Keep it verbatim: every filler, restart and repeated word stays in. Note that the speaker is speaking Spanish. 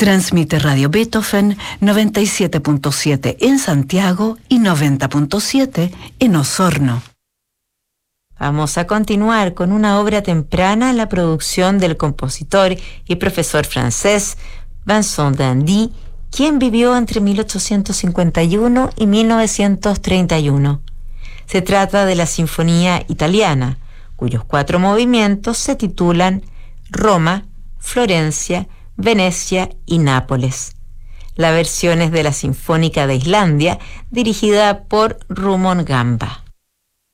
Transmite Radio Beethoven noventa y siete punto siete en Santiago y noventa punto siete en Osorno. Vamos a continuar con una obra temprana en la producción del compositor y profesor francés Vincent d'Indy, quien vivió entre mil ochocientos cincuenta y uno y mil novecientos treinta y uno. Se trata de la Sinfonía Italiana, cuyos cuatro movimientos se titulan Roma, Florencia, Venecia y Nápoles. La versión es de la Sinfónica de Islandia, dirigida por Rumon Gamba.